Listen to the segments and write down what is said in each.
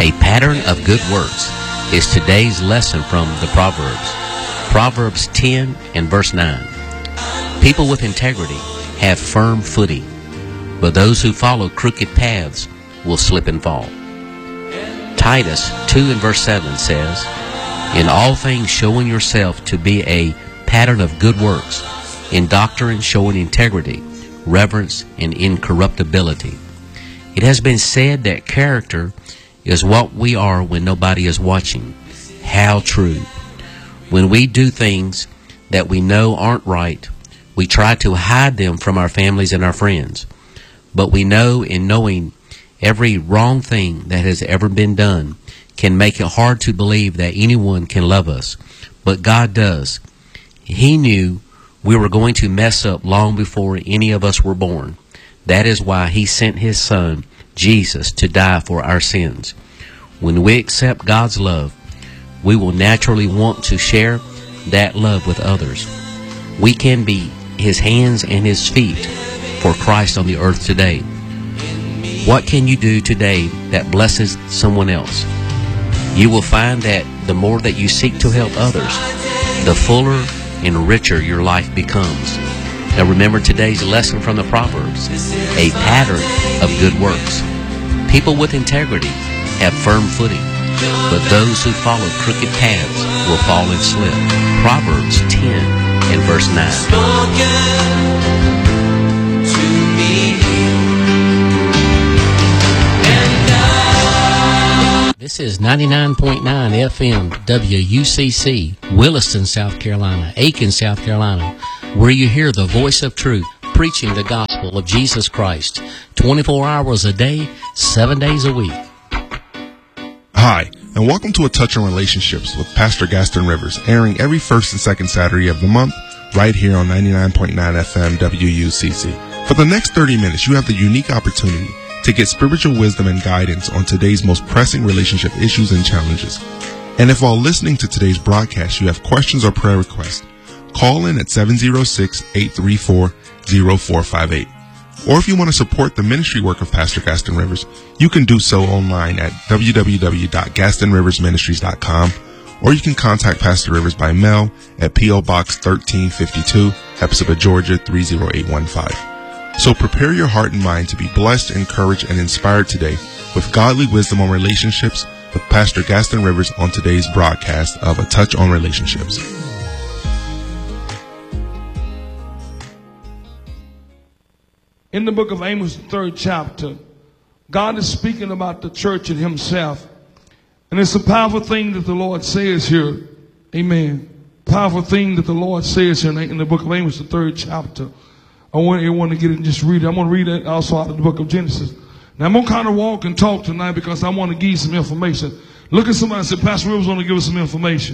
A pattern of good works is today's lesson from the Proverbs. Proverbs 10 and verse 9. People with integrity have firm footing, but those who follow crooked paths will slip and fall. Titus 2 and verse 7 says, in all things showing yourself to be a pattern of good works, in doctrine showing integrity, reverence, and incorruptibility. It has been said that character is what we are when nobody is watching. How true. When we do things that we know aren't right, we try to hide them from our families and our friends. But we know in knowing every wrong thing that has ever been done can make it hard to believe that anyone can love us. But God does. He knew we were going to mess up long before any of us were born. That is why He sent His Son, Jesus, to die for our sins. When we accept God's love, we will naturally want to share that love with others. We can be His hands and His feet for Christ on the earth today. What can you do today that blesses someone else? You will find that the more that you seek to help others, the fuller and richer your life becomes. Now remember today's lesson from the Proverbs, a pattern of good works. People with integrity have firm footing, but those who follow crooked paths will fall and slip. Proverbs 10 and verse 9. This is 99.9 FM WUCC, Williston, South Carolina, Aiken, South Carolina, where you hear the voice of truth, preaching the gospel of Jesus Christ, 24 hours a day, 7 days a week. Hi, and welcome to A Touch on Relationships with Pastor Gaston Rivers, airing every first and second Saturday of the month, right here on 99.9 FM WUCC. For the next 30 minutes, you have the unique opportunity to get spiritual wisdom and guidance on today's most pressing relationship issues and challenges. And if while listening to today's broadcast you have questions or prayer requests, call in at 706-834-0458. Or if you want to support the ministry work of Pastor Gaston Rivers, you can do so online at www.gastonriversministries.com, or you can contact Pastor Rivers by mail at P.O. Box 1352, Hepzibah, Georgia 30815. So prepare your heart and mind to be blessed, encouraged, and inspired today with godly wisdom on relationships with Pastor Gaston Rivers on today's broadcast of A Touch on Relationships. In the book of Amos, the 3rd chapter, God is speaking about the church and Himself. And it's a powerful thing that the Lord says here. Amen. Powerful thing that the Lord says here in the book of Amos, the 3rd chapter. I want everyone to get it and just read it. I'm going to read it also out of the book of Genesis. Now, I'm going to kind of walk and talk tonight because I want to give you some information. Look at somebody and say, Pastor Rivers want to give us some information.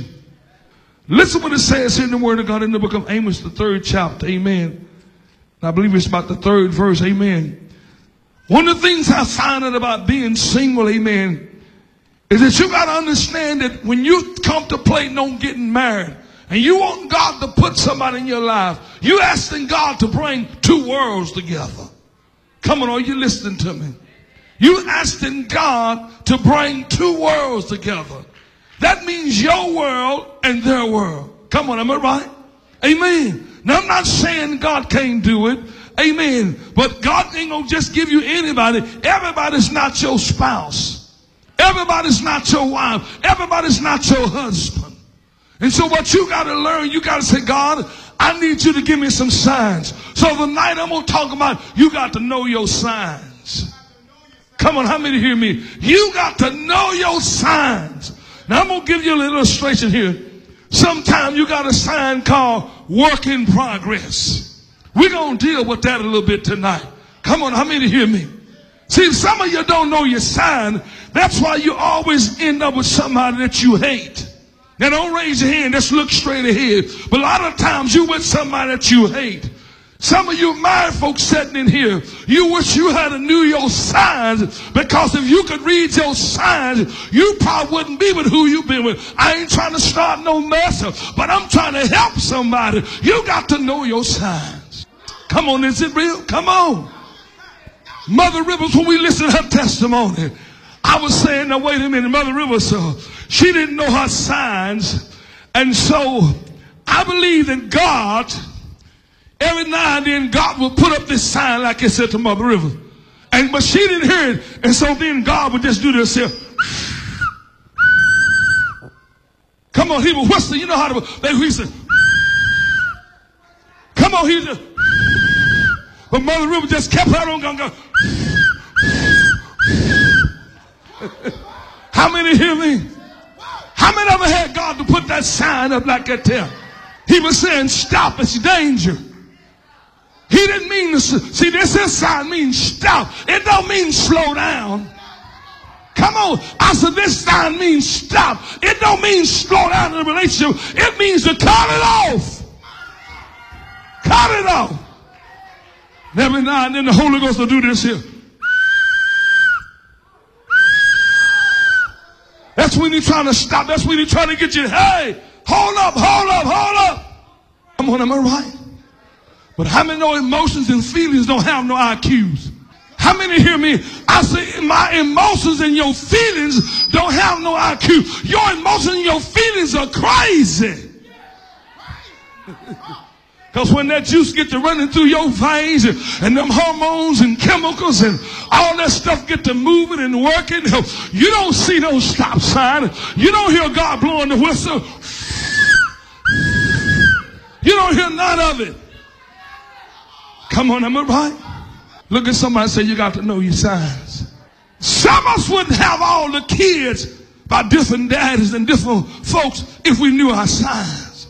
Listen what it says here in the Word of God in the book of Amos, the 3rd chapter. Amen. I believe it's about the 3rd verse. Amen. One of the things I find out about being single, amen, is that you got to understand that when you contemplating on getting married and you want God to put somebody in your life, you asking God to bring two worlds together. Come on, are you listening to me? You asking God to bring two worlds together. That means your world and their world. Come on, am I right? Amen. Now, I'm not saying God can't do it. Amen. But God ain't going to just give you anybody. Everybody's not your spouse. Everybody's not your wife. Everybody's not your husband. And so what you got to learn, you got to say, God, I need you to give me some signs. So tonight I'm going to talk about you got to know your signs. Come on, how many hear me? You got to know your signs. Now I'm going to give you a little illustration here. Sometimes you got a sign called work in progress. We're going to deal with that a little bit tonight. Come on, how many hear me? See, some of you don't know your sign. That's why you always end up with somebody that you hate. Now, don't raise your hand. Just look straight ahead. But a lot of times you with somebody that you hate. Some of you married folks sitting in here, you wish you had a knew your signs, because if you could read your signs, you probably wouldn't be with who you've been with. I ain't trying to start no mess, but I'm trying to help somebody. You got to know your signs. Come on, is it real? Come on. Mother Rivers, when we listen to her testimony, I was saying, now wait a minute, Mother Rivers, she didn't know her signs. And so I believe that God, every now and then, God will put up this sign like it said to Mother River. But she didn't hear it. And so then God would just do this here. Come on, he would whistle. You know how to, he said, come on, he just, but Mother River just kept her on going. How many hear me? How many ever had God to put that sign up like that there? He was saying, stop, it's danger. He didn't mean to, see, this sign means stop. It don't mean slow down. Come on. I said, this sign means stop. It don't mean slow down in a relationship. It means to cut it off. Cut it off. And every now and then the Holy Ghost will do this here. That's when he's trying to stop. That's when he's trying to get you. Hey, hold up, hold up, hold up. Come on, am I right? But how many know emotions and feelings don't have no IQs? How many hear me? I say my emotions and your feelings don't have no IQ. Your emotions and your feelings are crazy. Because when that juice get to running through your veins and them hormones and chemicals and all that stuff get to moving and working, you don't see no stop sign. You don't hear God blowing the whistle. You don't hear none of it. Come on, am I right? Look at somebody and say, you got to know your signs. Some of us wouldn't have all the kids by different daddies and different folks if we knew our signs.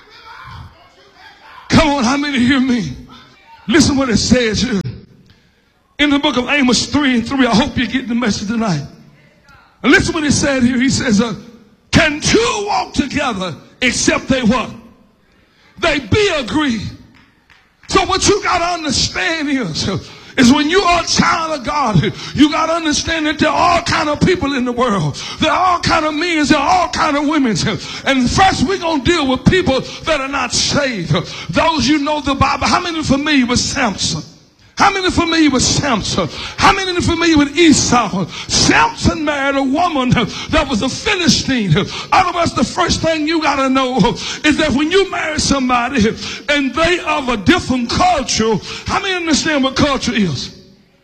Come on, how many hear me? Listen what it says here. In the book of Amos 3:3, I hope you're getting the message tonight. And listen what it said here. He says, can two walk together except they what? They be agreed. So what you got to understand is when you are a child of God, you got to understand that there are all kind of people in the world. There are all kind of men. There are all kind of women. And first we're going to deal with people that are not saved. Those you know the Bible. How many are familiar with Samson? How many are familiar with Samson? How many are familiar with Esau? Samson married a woman that was a Philistine. Otherwise, the first thing you got to know is that when you marry somebody and they of a different culture, how many understand what culture is?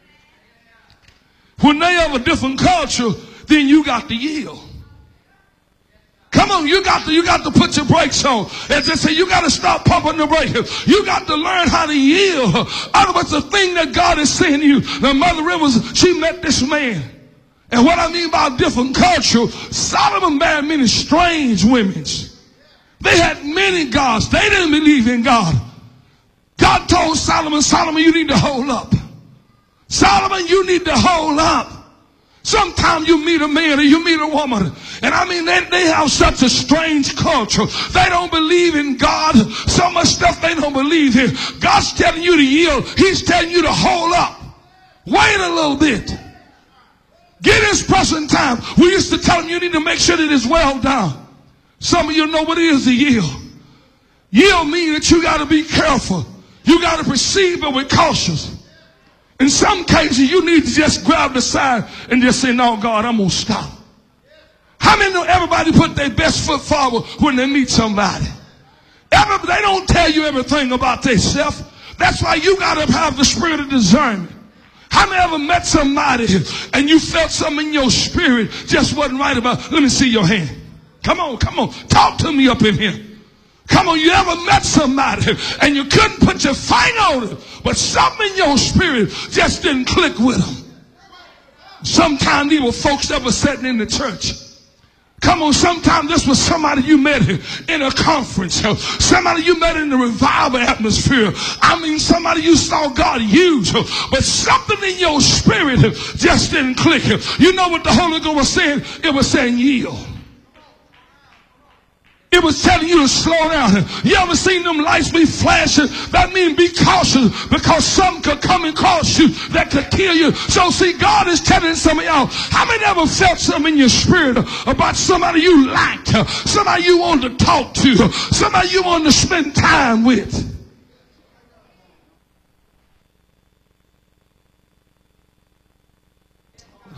When they of a different culture, then you got to yield. Come on, you got to put your brakes on. As they say, you got to stop pumping the brakes. You got to learn how to yield. Otherwise, the thing that God is saying to you, the Mother Rivers, she met this man. And what I mean by different culture, Solomon married many strange women. They had many gods. They didn't believe in God. God told Solomon, Solomon, you need to hold up. Solomon, you need to hold up. Sometimes you meet a man or you meet a woman, and I mean, they have such a strange culture. They don't believe in God. So much stuff they don't believe in. God's telling you to yield. He's telling you to hold up. Wait a little bit. Get this person time. We used to tell them you need to make sure that it's well done. Some of you know what it is to yield. Yield means that you got to be careful. You got to proceed, but with cautious. In some cases, you need to just grab the side and just say, no, God, I'm going to stop. How many know everybody put their best foot forward when they meet somebody? They don't tell you everything about themselves. That's why you got to have the spirit of discernment. How many ever met somebody and you felt something in your spirit just wasn't right about? Let me see your hand. Come on, come on. Talk to me up in here. Come on, you ever met somebody and you couldn't put your finger on it, but something in your spirit just didn't click with them? Sometimes these were folks that were sitting in the church. Come on, sometimes this was somebody you met in a conference. Somebody you met in the revival atmosphere. I mean, somebody you saw God use. But something in your spirit just didn't click. You know what the Holy Ghost was saying? It was saying yield. It was telling you to slow down. You ever seen them lights be flashing? That means be cautious, because something could come and cross you that could kill you. So see, God is telling some of y'all, how many ever felt something in your spirit about somebody you liked, somebody you wanted to talk to, somebody you wanted to spend time with?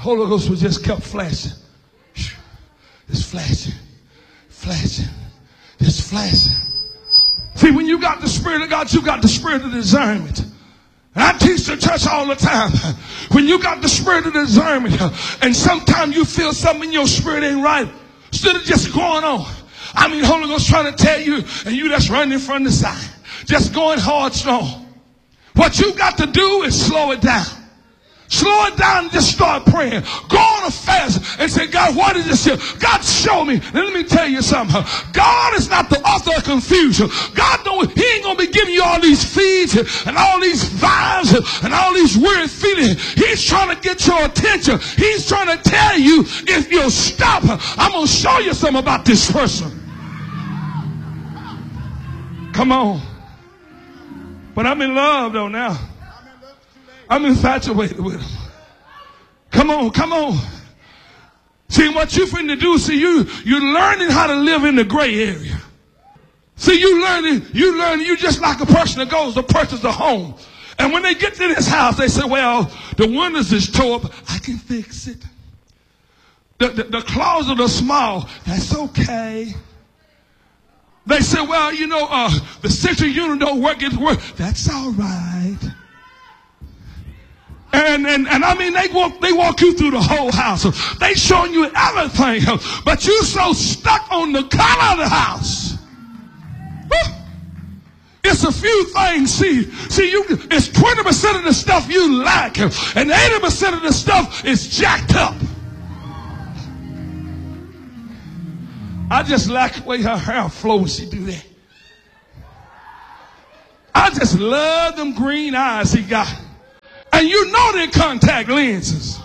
Holy Ghost was just kept flashing. Just flashing. Flashing. Just flashing. See, when you got the Spirit of God, you got the Spirit of discernment. And I teach the church all the time. When you got the Spirit of discernment, and sometimes you feel something in your spirit ain't right, instead of just going on. I mean, Holy Ghost trying to tell you, and you just running from the side. Just going hard strong. What you got to do is slow it down. Slow it down and just start praying. Go on a fast and say, God, what is this here? God, show me. Let me tell you something. God is not the author of confusion. He ain't going to be giving you all these feeds and all these vibes and all these weird feelings. He's trying to get your attention. He's trying to tell you, if you'll stop, I'm going to show you something about this person. Come on. But I'm in love though now. I'm infatuated with him. Come on, come on. See what you finna do. See, you're learning how to live in the gray area. See, you just like a person that goes to purchase a home. And when they get to this house, they say, well, the windows is tore up. I can fix it. The closet is small. That's okay. They say, well, the central unit don't work. It's work. That's all right. And I mean, they walk you through the whole house. They showing you everything. But you so stuck on the color of the house. It's a few things. See, it's 20% of the stuff you like. And 80% of the stuff is jacked up. I just like the way her hair flows when she do that. I just love them green eyes he got. And you know they're contact lenses.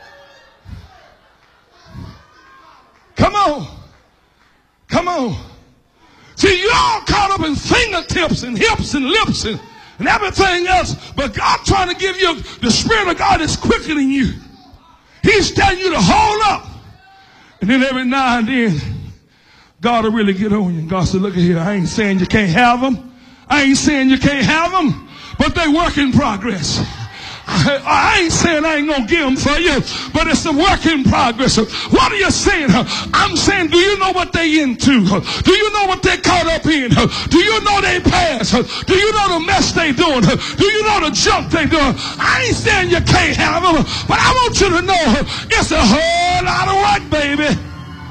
Come on. Come on. See, you're all caught up in fingertips and hips and lips and everything else. But God trying to give you the Spirit of God is quicker than you. He's telling you to hold up. And then every now and then, God will really get on you. And God said, look at here. I ain't saying you can't have them. I ain't saying you can't have them. But they work in progress. I ain't saying I ain't going to give them for you, but it's a work in progress. What are you saying? I'm saying, do you know what they into? Do you know what they caught up in? Do you know they past? Do you know the mess they doing? Do you know the junk they doing? I ain't saying you can't have them, but I want you to know it's a whole lot of work, baby.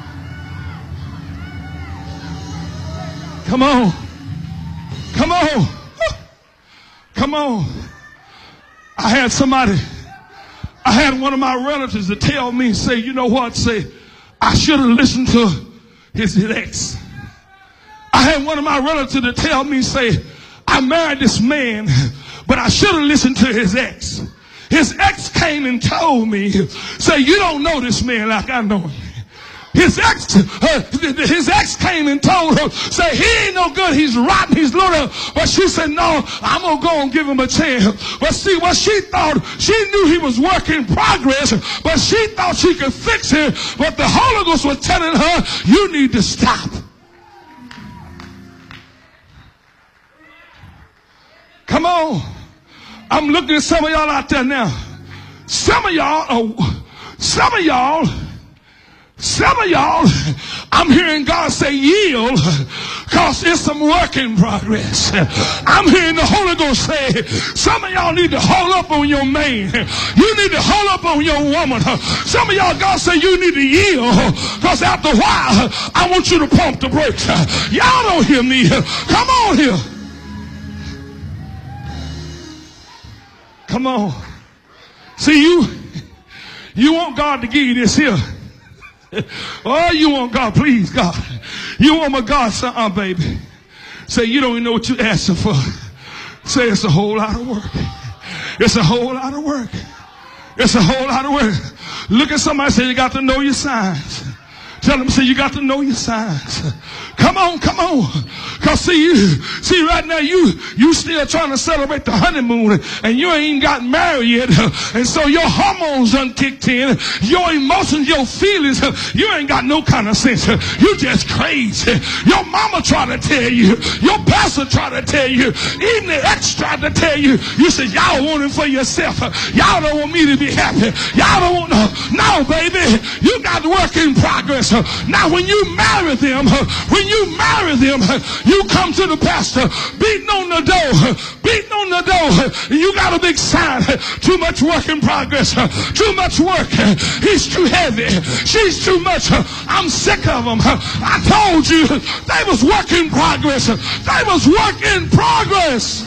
Come on. Come on. Come on. I had one of my relatives to tell me, say, you know what, say, I should have listened to his ex. I had one of my relatives to tell me, say, I married this man, but I should have listened to his ex. His ex came and told me, say, you don't know this man like I know him. His ex came and told her, say, he ain't no good, he's rotten, he's little. But she said, no, I'm going to go and give him a chance. But see, what she thought, she knew he was work in progress, but she thought she could fix him. But the Holy Ghost was telling her, you need to stop. Come on. I'm looking at some of y'all out there now. Some of y'all, I'm hearing God say yield, because it's some work in progress. I'm hearing the Holy Ghost say, some of y'all need to hold up on your man. You need to hold up on your woman. Some of y'all, God say you need to yield, because after a while, I want you to pump the brakes. Y'all don't hear me. Come on here. Come on. See, you want God to give you this here. Oh, you want God, please, God. You want my God, son, baby. Say, you don't even know what you're asking for. Say, it's a whole lot of work. It's a whole lot of work. It's a whole lot of work. Look at somebody, say, you got to know your signs. Tell them, say, you got to know your signs. Come on. Cause see right now you still trying to celebrate the honeymoon and you ain't gotten married yet. And so your hormones done kicked in. Your emotions, your feelings, you ain't got no kind of sense. You just crazy. Your mama tried to tell you. Your pastor tried to tell you. Even the ex tried to tell you. You said, y'all want it for yourself. Y'all don't want me to be happy. Y'all don't want no, baby. You got work in progress. Now when you marry them, you come to the pastor, beating on the door. You got a big sign. Too much work in progress. Too much work. He's too heavy. She's too much. I'm sick of them. I told you they was work in progress. They was work in progress.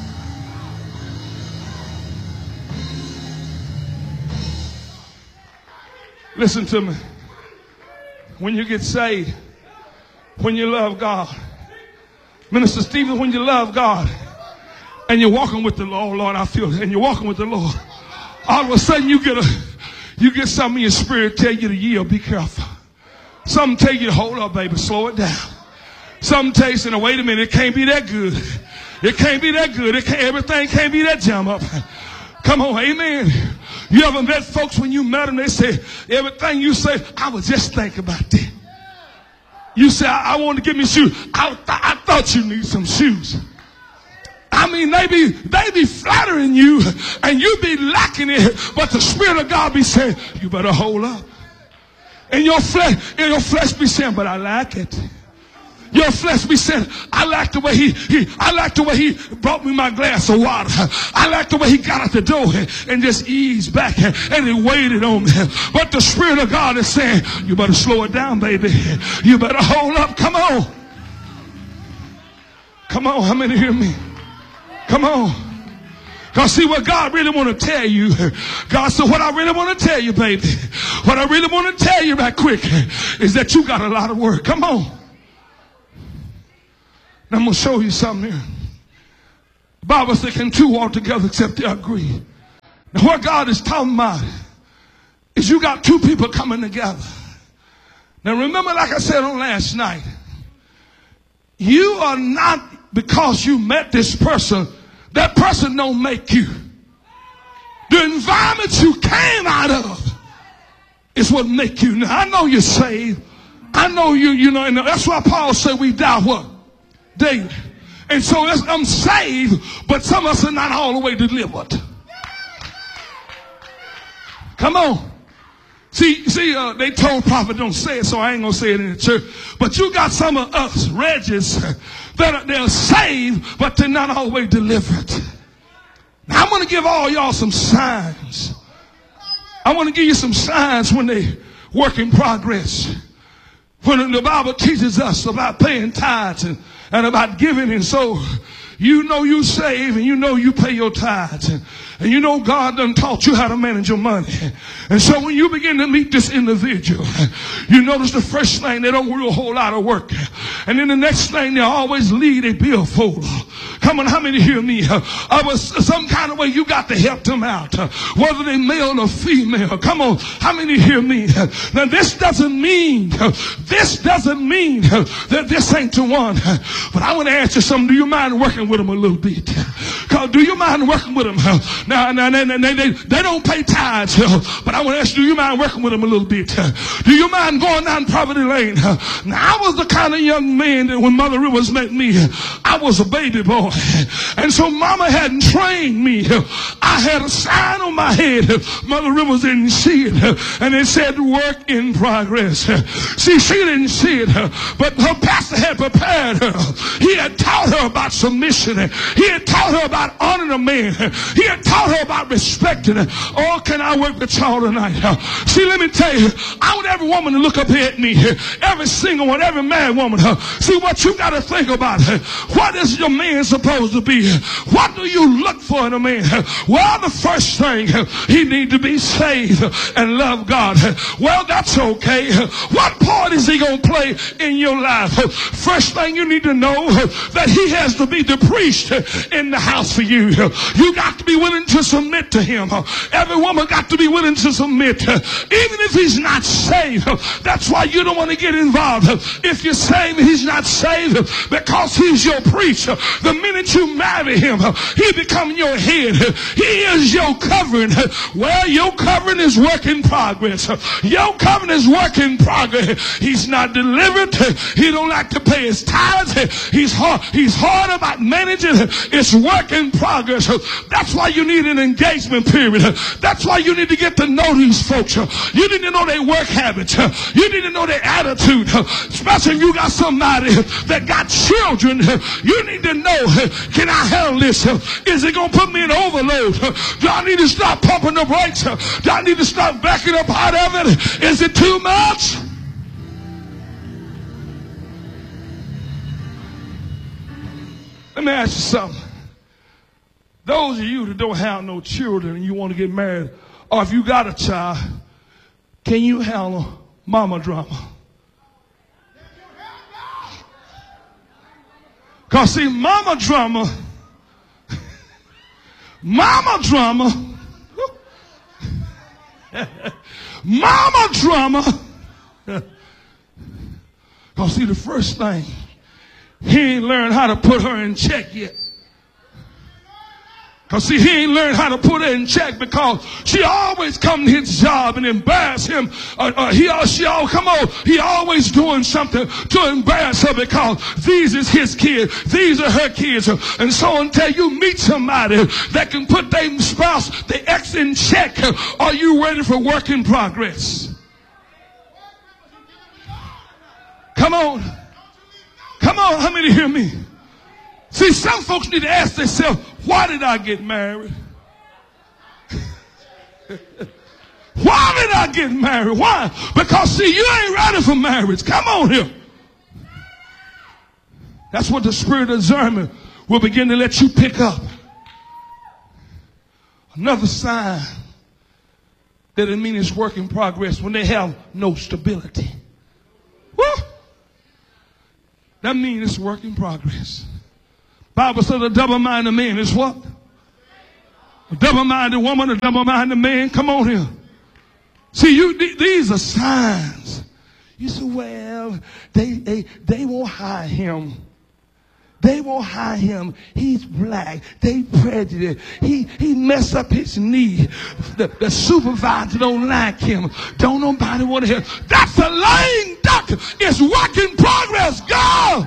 Listen to me. When you get saved, when you love God, Minister Stephen, when you love God and you're walking with the Lord, Lord, I feel it, and you're walking with the Lord, all of a sudden you get something in your spirit tell you to yield, be careful. Something tell you to hold up, baby, slow it down. Something tell you, no, wait a minute, it can't be that good. It can't be that good. Everything can't be that jam up. Come on, amen. You ever met folks when you met them, they say, everything you say, I was just thinking about that. You say, I want to get me shoes. I thought you need some shoes. I mean, they be flattering you and you be lacking it, but the Spirit of God be saying, you better hold up. And your flesh be saying, but I like it. Your flesh be saying, I like the way he brought me my glass of water. I like the way he got out the door and just eased back and he waited on me. But the Spirit of God is saying, you better slow it down, baby. You better hold up. Come on. Come on. How many hear me? Come on. Because see what God really want to tell you. God said, what I really want to tell you, baby, what I really want to tell you right quick is that you got a lot of work. Come on. Now I'm going to show you something here. The Bible says, can two walk together except they agree? Now what God is talking about is you got two people coming together. Now remember, like I said on last night, you are not, because you met this person, that person don't make you. The environment you came out of is what make you. Now I know you're saved. I know you know, and that's why Paul said we die what? Daily. And so I'm saved, but some of us are not all the way delivered. Come on. See, they told prophet don't say it, so I ain't gonna say it in the church. But you got some of us, Regis, that they're saved, but they're not all the way delivered. Now I'm gonna give all y'all some signs. I want to give you some signs when they work in progress. When the Bible teaches us about paying tithes and about giving, and so you know you save and you know you pay your tithes and you know God done taught you how to manage your money. And so when you begin to meet this individual, you notice the first thing, they don't do a whole lot of work. And then the next thing, they always lead a billfold. Come on, how many hear me? Some kind of way you got to help them out, whether they male or female. Come on, how many hear me? Now this doesn't mean that this ain't the one. But I want to ask you something. Do you mind working with them a little bit? Do you mind working with them? Now they don't pay tithes, but I want to ask you, do you mind working with them a little bit? Do you mind going down Poverty Lane? Now I was the kind of young man that when Mother Rivers met me, I was a baby boy. And so Mama hadn't trained me. I had a sign on my head. Mother Rivers didn't see it. And it said work in progress. See, she didn't see it, but her pastor had prepared her. He had taught her about submission. He had taught her about honoring a man. He had taught her about respecting it. Oh, can I work with y'all tonight? See, let me tell you, I want every woman to look up here at me. Every single one, every man, woman. See what you got to think about. What is your man supposed to be? What do you look for in a man? Well, the first thing, he needs to be saved and love God. Well, that's okay. What part is he going to play in your life? First thing you need to know that he has to be the priest in the house for you. You got to be willing to submit to him. Every woman got to be willing to submit. Even if he's not saved. That's why you don't want to get involved. If you're saved, he's not saved because he's your preacher. The minute you marry him, he becomes your head. He is your covering. Well, your covering is work in progress. Your covering is work in progress. He's not delivered. He don't like to pay his tithes. He's hard about managing. It's work in progress. That's why you need an engagement period. That's why you need to get to know these folks. You need to know their work habits. You need to know their attitude. Especially if you got somebody that got children. You need to know, can I handle this? Is it going to put me in overload? Do I need to stop pumping the brakes? Do I need to stop backing up out of it? Is it too much? Let me ask you something. Those of you that don't have no children and you want to get married, or if you got a child, can you handle mama drama? Because see, mama drama, mama drama, because see, the first thing, he ain't learned how to put her in check yet. Because see, he ain't learned how to put her in check because she always come to his job and embarrass him. He always doing something to embarrass her because these is his kids. These are her kids. And so until you meet somebody that can put their spouse, their ex in check, are you ready for work in progress? Come on. Come on, how many hear me? See, some folks need to ask themselves, why did I get married? Why did I get married? Why? Because, see, you ain't ready for marriage. Come on here. That's what the spirit of discernment will begin to let you pick up. Another sign that it means it's work in progress when they have no stability. Woo! That means it's work in progress. Bible says a double-minded man is what? A double-minded woman, a double-minded man. Come on here. See, these are signs. You say, well, they won't hire him. They won't hire him. He's black. They prejudiced. He messed up his knee. The supervisor don't like him. Don't nobody want to hear. That's a lying duck. It's work in progress. Go.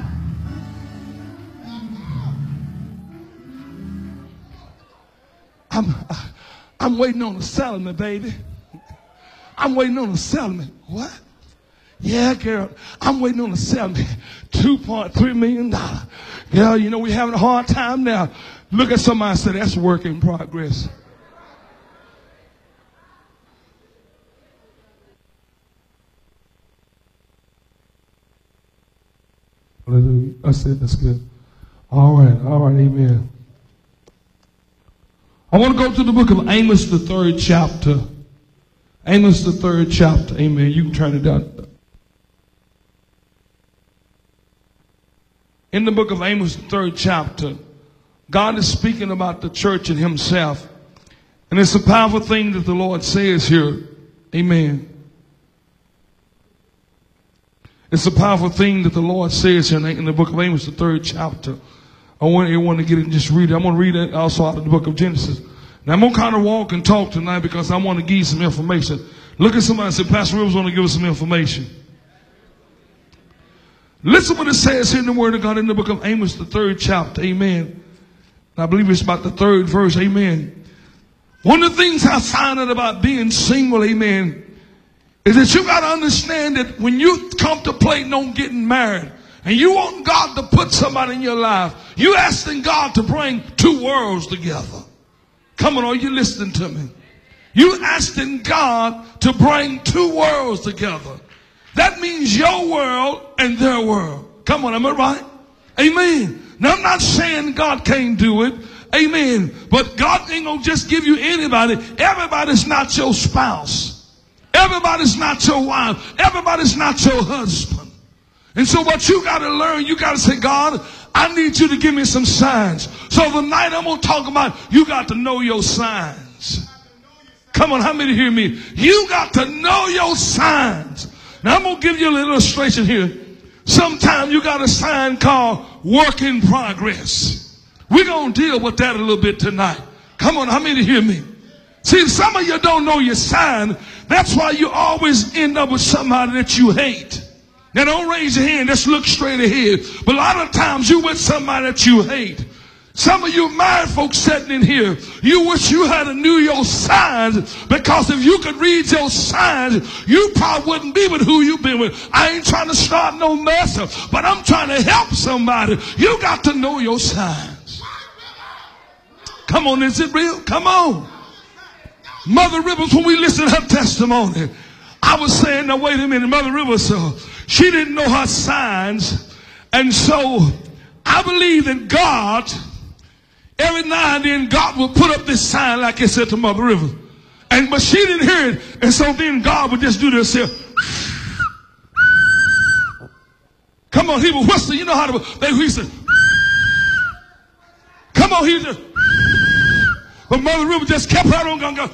I'm waiting on the settlement, baby. I'm waiting on the settlement. What? Yeah, girl, I'm waiting on the settlement. $2.3 million. Girl, you know, we're having a hard time now. Look at somebody and say, that's work in progress. Hallelujah. I said that's good. All right, amen. I want to go to the book of Amos, the 3rd chapter. Amos, the 3rd chapter. Amen. You can turn it down. In the book of Amos, the 3rd chapter, God is speaking about the church and himself. And it's a powerful thing that the Lord says here. Amen. It's a powerful thing that the Lord says here in the book of Amos, the 3rd chapter. I want everyone to get it and just read it. I'm going to read it also out of the book of Genesis. Now, I'm going to kind of walk and talk tonight because I want to give you some information. Look at somebody and say, Pastor Rivers want to give us some information. Listen what it says here in the Word of God in the book of Amos, the 3rd chapter. Amen. I believe it's about the 3rd verse. Amen. One of the things I find out about being single, amen, is that you got to understand that when you contemplate on getting married, and you want God to put somebody in your life, you asking God to bring two worlds together. Come on, are you listening to me? You asking God to bring two worlds together. That means your world and their world. Come on, am I right? Amen. Now, I'm not saying God can't do it. Amen. But God ain't going to just give you anybody. Everybody's not your spouse. Everybody's not your wife. Everybody's not your husband. And so what you got to learn, you got to say, God, I need you to give me some signs. So tonight I'm going to talk about you got to know your signs. Come on, how many hear me? You got to know your signs. Now I'm going to give you a little illustration here. Sometimes you got a sign called work in progress. We're going to deal with that a little bit tonight. Come on, how many hear me? See, some of you don't know your sign. That's why you always end up with somebody that you hate. Now don't raise your hand, just look straight ahead. But a lot of times you with somebody that you hate. Some of you married folks sitting in here, you wish you had knew your signs, because if you could read your signs, you probably wouldn't be with who you've been with. I ain't trying to start no mess, but I'm trying to help somebody. You got to know your signs. Come on, is it real? Come on. Mother Rivers, when we listened to her testimony, I was saying, now wait a minute, Mother Rivers, she didn't know her signs. And so I believe that God, every now and then God will put up this sign like it said to Mother Rivers. But she didn't hear it. And so then God would just do this here. Come on, he would whistle. You know how to, he said, come on, he just, but Mother River just kept right on going.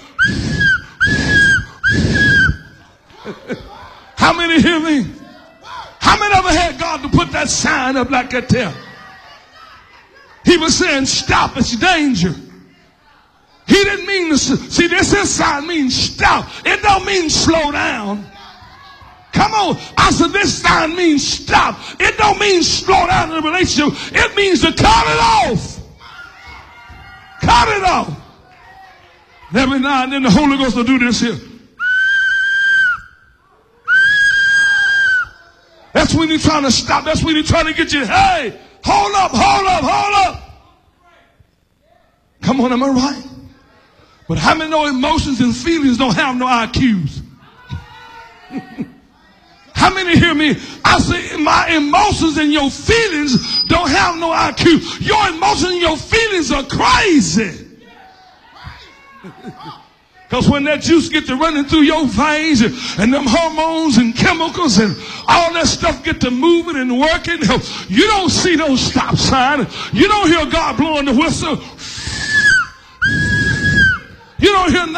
How many hear me? How many ever had God to put that sign up like that there? He was saying, stop, it's danger. He didn't mean to, see, this sign means stop. It don't mean slow down. Come on. I said, this sign means stop. It don't mean slow down in a relationship. It means to cut it off. Cut it off. And every now and then the Holy Ghost will do this here. That's when he's trying to stop. That's when he's trying to get you, hey, hold up, hold up, hold up. Come on, am I right? But how many know emotions and feelings don't have no IQs? How many hear me? I say my emotions and your feelings don't have no IQ. Your emotions and your feelings are crazy. Because when that juice gets to running through your veins and them hormones and chemicals and all that stuff get to moving and working, you don't see no stop sign. You don't hear God blowing the whistle. You don't hear nothing.